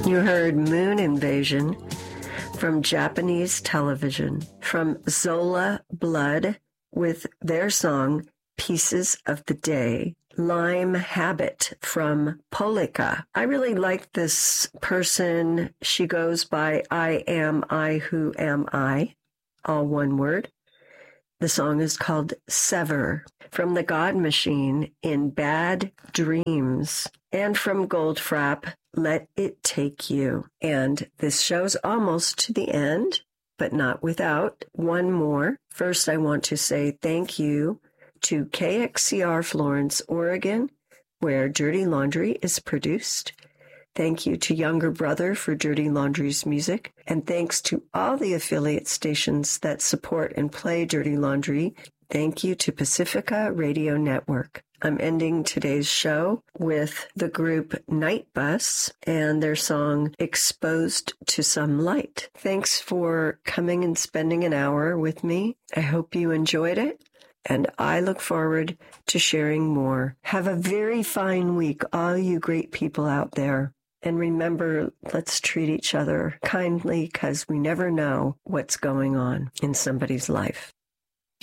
You heard Moon Invasion from Japanese television, from Zola Blood with their song Pieces of the Day. Lime Habit from Polika. I really like this person. She goes by I Am I Who Am I, all one word. The song is called Sever, from the God Machine in Bad Dreams, and from Goldfrapp, Let It Take You. And this show's almost to the end, but not without one more. First, I want to say thank you to KXCR Florence, Oregon, where Dirty Laundry is produced. Thank you to Younger Brother for Dirty Laundry's music. And thanks to all the affiliate stations that support and play Dirty Laundry. Thank you to Pacifica Radio Network. I'm ending today's show with the group Night Bus and their song Exposed to Some Light. Thanks for coming and spending an hour with me. I hope you enjoyed it, and I look forward to sharing more. Have a very fine week, all you great people out there. And remember, let's treat each other kindly, because we never know what's going on in somebody's life.